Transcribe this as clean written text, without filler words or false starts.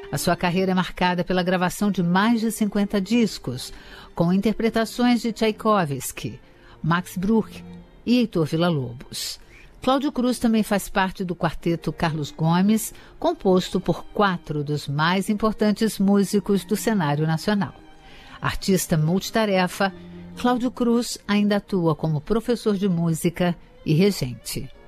A sua carreira é marcada pela gravação de mais de 50 discos, com interpretações de Tchaikovsky, Max Bruch e Heitor Villa-Lobos. Cláudio Cruz também faz parte do quarteto Carlos Gomes, composto por 4 dos mais importantes músicos do cenário nacional. Artista multitarefa, Cláudio Cruz ainda atua como professor de música e regente.